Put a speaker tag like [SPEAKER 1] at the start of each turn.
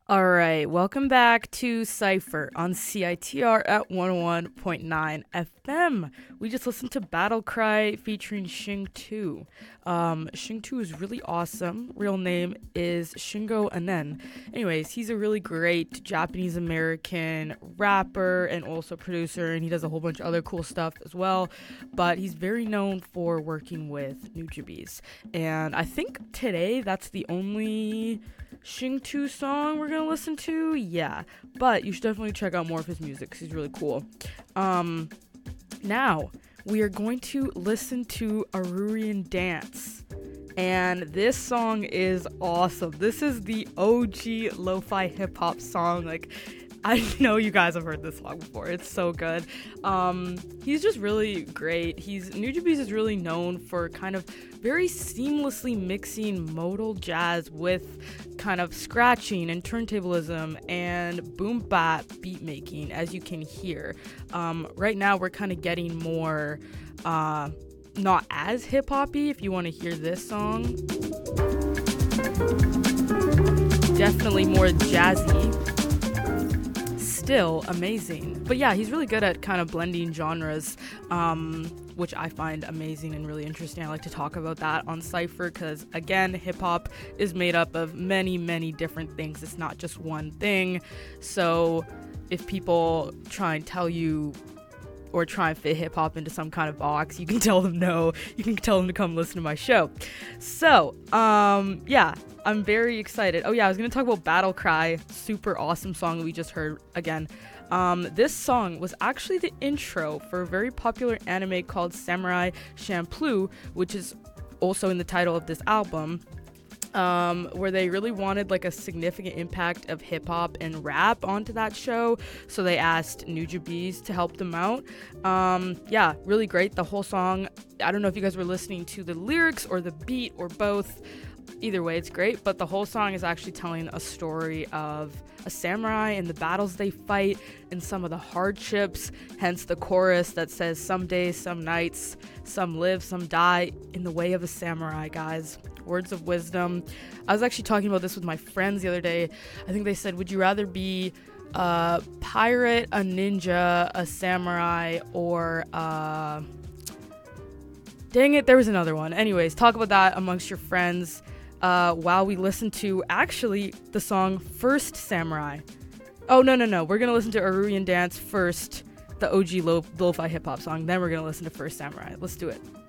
[SPEAKER 1] All right, welcome back to Cypher on CITR at 101.9 FM. We just listened to Battle Cry featuring Shing Tu. Shing Tu is really awesome. Real name is Shingo Anen. Anyways, he's a really great Japanese American rapper and also producer, and he does a whole bunch of other cool stuff as well. But he's very known for working with Nujabes. And I think today that's the only Shing Tu song we're gonna listen to. Yeah, but you should definitely check out more of his music because he's really cool. Now we are going to listen to Aruyan Dance, and this song is awesome. This is the OG lo-fi hip hop song. Like, I know you guys have heard this song before. It's so good. He's just really great. Nujabes is really known for kind of very seamlessly mixing modal jazz with kind of scratching and turntablism and boom bap beat making, as you can hear. Right now we're kind of getting more not as hip hoppy. If you want to hear this song, definitely more jazzy, still amazing. But yeah, he's really good at kind of blending genres, which I find amazing and really interesting. I like to talk about that on Cypher because, again, hip-hop is made up of many, many different things. It's not just one thing. So if people try and tell you or try and fit hip-hop into some kind of box, you can tell them no. You can tell them to come listen to my show. So, yeah, I'm very excited. Oh yeah, I was going to talk about Battle Cry, super awesome song that we just heard again. This song was actually the intro for a very popular anime called Samurai Champloo, which is also in the title of this album, where they really wanted like a significant impact of hip-hop and rap onto that show, so they asked Nujabes to help them out. Yeah, really great. The whole song, I don't know if you guys were listening to the lyrics or the beat or both. Either way, it's great, but the whole song is actually telling a story of a samurai and the battles they fight and some of the hardships, hence the chorus that says, "Some days, some nights, some live, some die in the way of a samurai," guys. Words of wisdom. I was actually talking about this with my friends the other day. I think they said, would you rather be a pirate, a ninja, a samurai, or dang it, there was another one. Anyways, talk about that amongst your friends while we listen to actually the song First Samurai. Oh, no. We're going to listen to Aruyan Dance first, the OG lo-fi hip hop song. Then we're going to listen to First Samurai. Let's do it.